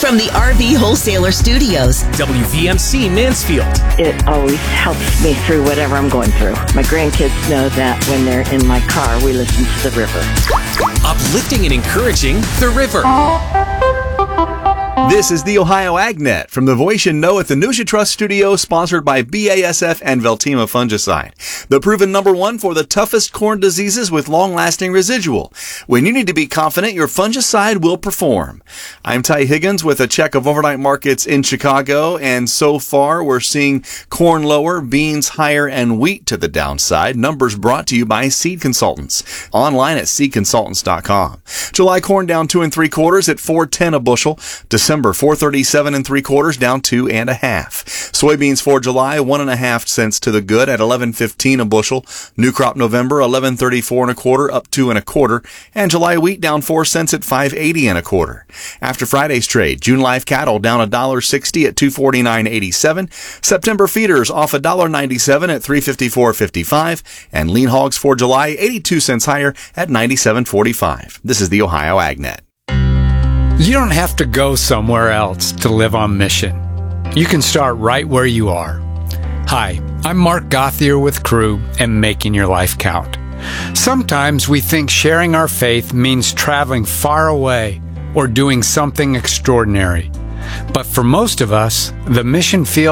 from the RV Wholesaler Studios. WVMC Mansfield. It always helps me through whatever I'm going through. My grandkids know that when they're in my car, we listen to the river. Uplifting and encouraging the river. This is the Ohio AgNet from the voice you know at the News You Trust studio, sponsored by BASF and Veltima Fungicide. The proven #1 for the toughest corn diseases with long-lasting residual. When you need to be confident your fungicide will perform. I'm Ty Higgins with a check of overnight markets in Chicago, and so far we're seeing corn lower, beans higher, and wheat to the downside. Numbers brought to you by Seed Consultants. Online at seedconsultants.com. July corn down 2 3/4 at $4.10 a bushel. December 4.37 3/4 down 2 1/2. Soybeans for July 1.5 cents to the good at 11.15 a bushel. New crop November 11.34 1/4 up 2 1/4, and July wheat down 4 cents at 5.80 1/4. After Friday's trade, June live cattle down $1.60 at 249.87. September feeders off $1.97 at 354.55, and lean hogs for July 82 cents higher at 97.45. This is the Ohio AgNet. You don't have to go somewhere else to live on mission. You can start right where you are. Hi, I'm Mark Gothier with Crew and Making Your Life Count. Sometimes we think sharing our faith means traveling far away or doing something extraordinary. But for most of us, the mission field